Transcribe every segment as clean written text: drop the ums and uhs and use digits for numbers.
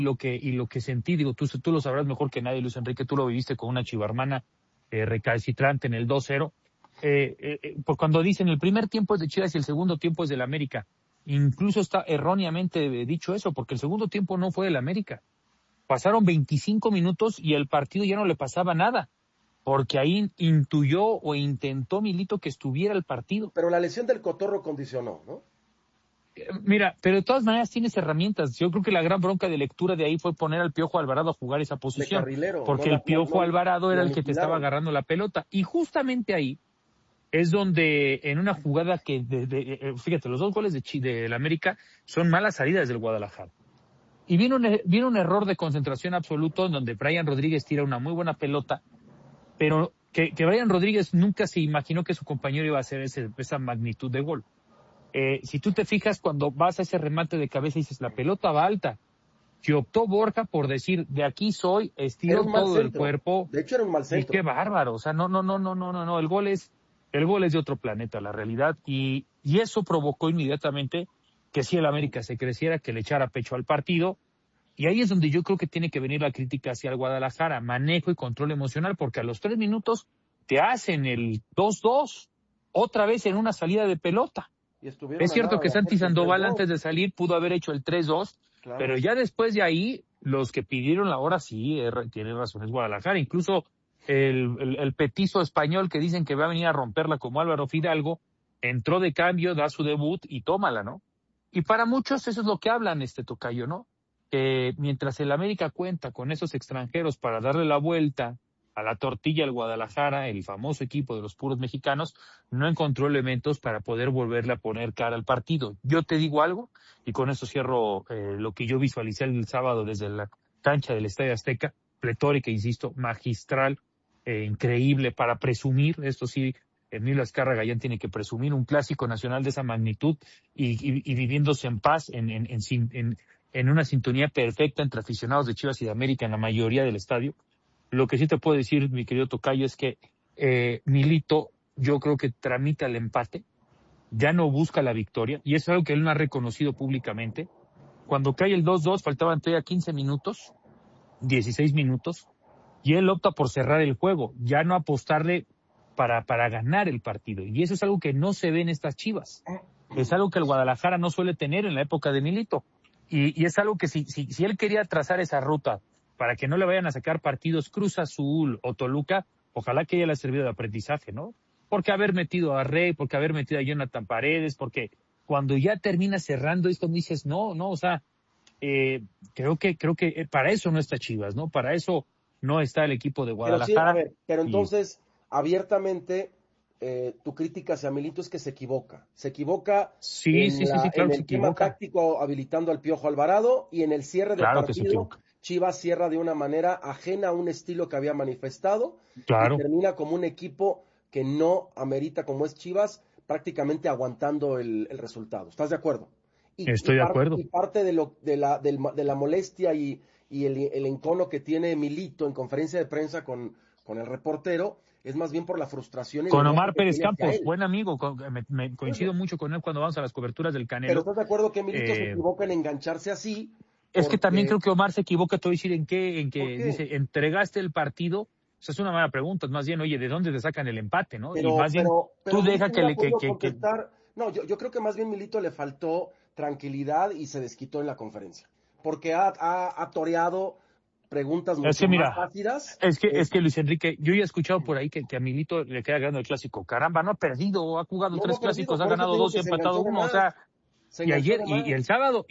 lo que sentí, digo, tú lo sabrás mejor que nadie, Luis Enrique, tú lo viviste con una chivarmana recalcitrante en el 2-0. Pues cuando dicen el primer tiempo es de Chivas y el segundo tiempo es del América, incluso está erróneamente dicho eso, porque el segundo tiempo no fue del América. Pasaron 25 minutos y el partido ya no le pasaba nada, porque ahí intuyó o intentó Milito que estuviera el partido. Pero la lesión del Cotorro condicionó, ¿no? Mira, pero de todas maneras tienes herramientas. Yo creo que la gran bronca de lectura de ahí fue poner al Piojo Alvarado a jugar esa posición. De carrilero. Porque el Piojo Alvarado era el que te estaba agarrando la pelota. Y justamente ahí es donde en una jugada que, fíjate, los 2 goles del América son malas salidas del Guadalajara. Y viene un error de concentración absoluto en donde Brian Rodríguez tira una muy buena pelota, pero que Brian Rodríguez nunca se imaginó que su compañero iba a hacer esa magnitud de gol. Si tú te fijas, cuando vas a ese remate de cabeza y dices, la pelota va alta, que optó Borja por decir, de aquí soy, estiro todo el cuerpo. De hecho, era un mal centro. Y qué bárbaro, o sea, no, el gol es de otro planeta, la realidad, y eso provocó inmediatamente que si el América se creciera, que le echara pecho al partido, y ahí es donde yo creo que tiene que venir la crítica hacia el Guadalajara, manejo y control emocional, porque a los 3 minutos te hacen el 2-2, otra vez en una salida de pelota. Es cierto que Santi Sandoval antes de salir pudo haber hecho el 3-2, claro, pero ya después de ahí, los que pidieron la hora sí, tienen razón, es Guadalajara. Incluso el petizo español que dicen que va a venir a romperla como Álvaro Fidalgo, entró de cambio, da su debut y tómala, ¿no? Y para muchos eso es lo que hablan, tocayo, ¿no? Que mientras el América cuenta con esos extranjeros para darle la vuelta a la tortilla al Guadalajara, el famoso equipo de los puros mexicanos, no encontró elementos para poder volverle a poner cara al partido. Yo te digo algo, y con eso cierro lo que yo visualicé el sábado desde la cancha del Estadio Azteca, pletórica, insisto, magistral, increíble, para presumir, esto sí, Emilio Azcárraga Gallán tiene que presumir un clásico nacional de esa magnitud y viviéndose en paz, en una sintonía perfecta entre aficionados de Chivas y de América en la mayoría del estadio. Lo que sí te puedo decir, mi querido tocayo, es que Milito, yo creo que tramita el empate, ya no busca la victoria, y eso es algo que él no ha reconocido públicamente. Cuando cae el 2-2, faltaban todavía 15 minutos, 16 minutos, y él opta por cerrar el juego, ya no apostarle para ganar el partido. Y eso es algo que no se ve en estas Chivas. Es algo que el Guadalajara no suele tener en la época de Milito. Y es algo que si él quería trazar esa ruta para que no le vayan a sacar partidos Cruz Azul o Toluca, ojalá que ella le haya servido de aprendizaje, ¿no? Porque haber metido a Rey, porque haber metido a Jonathan Paredes, porque cuando ya termina cerrando esto dices, no, o sea, creo que para eso no está Chivas, ¿no? Para eso no está el equipo de Guadalajara. Pero entonces, abiertamente, tu crítica hacia Milito es que se equivoca. Se equivoca claro, en el tema táctico habilitando al Piojo Alvarado y en el cierre del partido. Chivas cierra de una manera ajena a un estilo que había manifestado, claro, y termina como un equipo que no amerita, como es Chivas, prácticamente aguantando el resultado. ¿Estás de acuerdo? Estoy de acuerdo. Y parte de la molestia y el encono que tiene Milito en conferencia de prensa con el reportero es más bien por la frustración. Con Omar Pérez Campos, buen amigo, me coincido mucho con él cuando vamos a las coberturas del Canelo. Pero ¿estás de acuerdo que Milito se equivoca en engancharse así? Es que también creo que Omar se equivoca, te voy a decir en qué dice, entregaste el partido. O sea, es una mala pregunta, es más bien, oye, ¿de dónde te sacan el empate, no? Pero, y más bien, tú deja que le... No, yo creo que más bien Milito le faltó tranquilidad y se desquitó en la conferencia. Porque ha toreado preguntas mucho más ácidas. Es que Luis Enrique, yo ya he escuchado por ahí que a Milito le queda ganando el clásico. Caramba, no ha perdido, ha jugado 3 clásicos, ha ganado 2 y ha empatado 1. O sea, y ayer, y el sábado,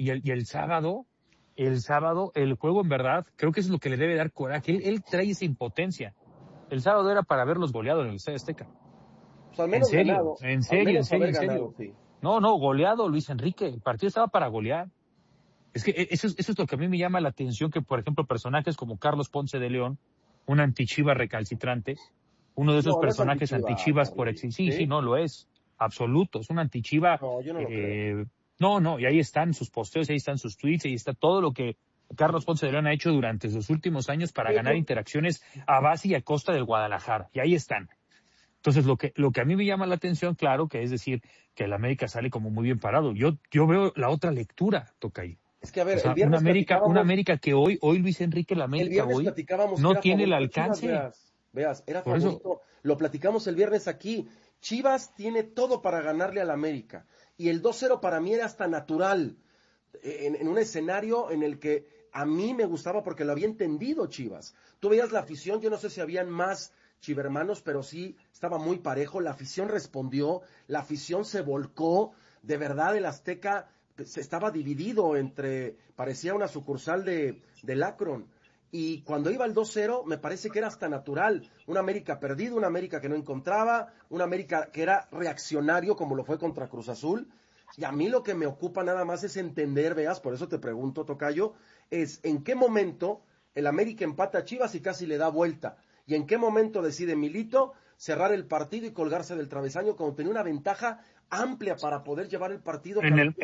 el sábado, el juego en verdad, creo que eso es lo que le debe dar coraje. Él trae esa impotencia. El sábado era para verlos goleados en el Estadio Azteca. Pues al menos en serio. Sí. No, goleado Luis Enrique. El partido estaba para golear. Es que eso es lo que a mí me llama la atención, que por ejemplo personajes como Carlos Ponce de León, un antichiva recalcitrante, uno de esos personajes antichivas por excelencia. Sí, no lo es. Absoluto. Es un antichiva. No, yo no lo creo. No, y ahí están sus posteos, ahí están sus tweets, ahí está todo lo que Carlos Ponce de León ha hecho durante sus últimos años para ganar interacciones a base y a costa del Guadalajara. Y ahí están. Entonces, lo que a mí me llama la atención, claro, que es decir, que el América sale como muy bien parado. Yo veo la otra lectura, Tocayo. Es que a ver, o sea, el viernes una América que hoy Luis Enrique, la América hoy no tiene el alcance. Chivas, veas, era favorito. Lo platicamos el viernes aquí. Chivas tiene todo para ganarle al América. Y el 2-0 para mí era hasta natural. En un escenario en el que a mí me gustaba porque lo había entendido Chivas. Tú veías la afición, yo no sé si habían más chivermanos, pero sí estaba muy parejo. La afición respondió, la afición se volcó. De verdad, el Azteca se estaba dividido parecía una sucursal del Akron. Y cuando iba al 2-0, me parece que era hasta natural. Una América perdido, una América que no encontraba, una América que era reaccionario como lo fue contra Cruz Azul. Y a mí lo que me ocupa nada más es entender, veas, por eso te pregunto, Tocayo, es en qué momento el América empata a Chivas y casi le da vuelta. Y en qué momento decide Milito cerrar el partido y colgarse del travesaño cuando tenía una ventaja amplia para poder llevar el partido.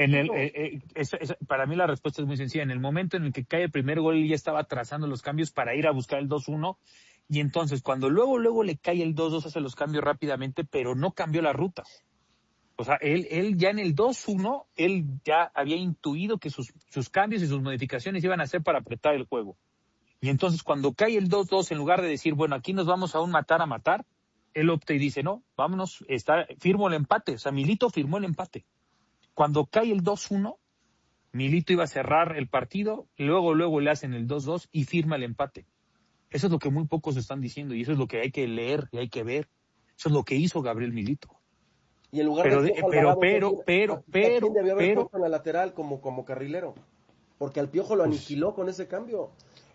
Para mí la respuesta es muy sencilla. En el momento en el que cae el primer gol, él ya estaba trazando los cambios para ir a buscar el 2-1. Y entonces, cuando luego le cae el 2-2, hace los cambios rápidamente, pero no cambió la ruta. O sea, él ya en el 2-1, él ya había intuido que sus cambios y sus modificaciones iban a ser para apretar el juego. Y entonces, cuando cae el 2-2, en lugar de decir, bueno, aquí nos vamos a un matar a matar, él opta y dice, no, vámonos, firmo el empate. O sea, Milito firmó el empate. Cuando cae el 2-1, Milito iba a cerrar el partido, y luego le hacen el 2-2 y firma el empate. Eso es lo que muy pocos están diciendo y eso es lo que hay que leer y hay que ver. Eso es lo que hizo Gabriel Milito. Y en lugar de ¿quién debió haber puesto en la lateral como carrilero? Porque al Piojo lo aniquiló con ese cambio.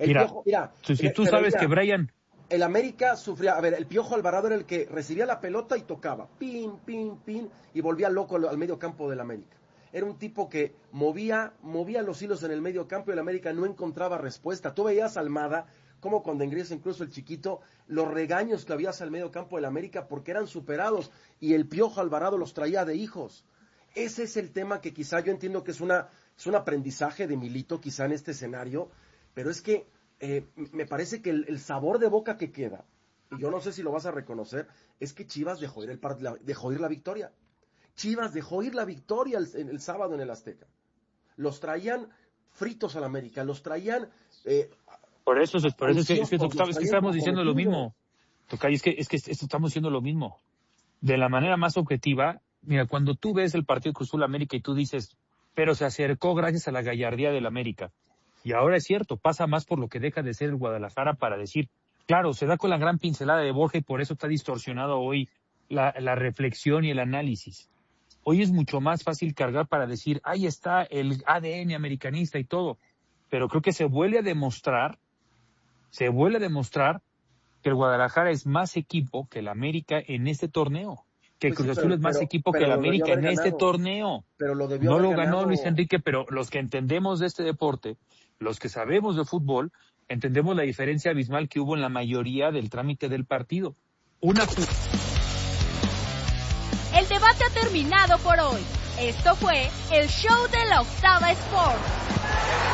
Si tú sabes que Brian... El América sufría, a ver, el Piojo Alvarado era el que recibía la pelota y tocaba, pin, y volvía loco al medio campo del América. Era un tipo que movía los hilos en el medio campo y el América no encontraba respuesta. Tú veías a Almada, como cuando ingresa incluso el chiquito, los regaños que había hacia el medio campo del América porque eran superados y el Piojo Alvarado los traía de hijos. Ese es el tema que quizá yo entiendo que es un aprendizaje de Milito quizá en este escenario, pero es que me parece que el sabor de boca que queda, y yo no sé si lo vas a reconocer, es que Chivas dejó ir la victoria. Chivas dejó ir la victoria el sábado en el Azteca. Los traían fritos al América, los traían... Por eso es que estamos diciendo lo mismo. Tocayo, es que estamos diciendo lo mismo. De la manera más objetiva, mira, cuando tú ves el partido Cruz Azul América y tú dices, pero se acercó gracias a la gallardía del América. Y ahora es cierto, pasa más por lo que deja de ser el Guadalajara para decir, claro, se da con la gran pincelada de Borja y por eso está distorsionado hoy la reflexión y el análisis. Hoy es mucho más fácil cargar para decir, ahí está el ADN americanista y todo. Pero creo que se vuelve a demostrar que el Guadalajara es más equipo que el América en este torneo. Que el Cruz Azul es más equipo que el América en este torneo. Pero no lo ganó Luis Enrique, pero los que entendemos de este deporte, los que sabemos de fútbol, entendemos la diferencia abismal que hubo en la mayoría del trámite del partido. El debate ha terminado por hoy. Esto fue el show de la Octava Sport.